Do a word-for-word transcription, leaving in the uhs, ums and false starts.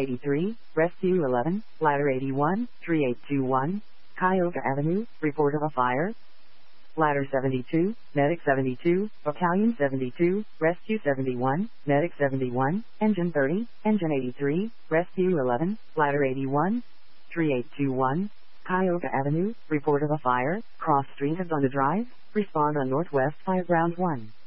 eighty-three, Rescue eleven, Ladder eighty-one, three eight two one, Cuyahoga Avenue, report of a fire. Ladder seventy-two, Medic seventy-two, Battalion seventy-two, Rescue seventy-one, Medic seventy-one, Engine thirty, Engine eighty-three, Rescue eleven, Ladder eighty-one, three eight two one, Cuyahoga Avenue, report of a fire, Cross Street Hazona Drive, respond on Northwest Fire Ground one.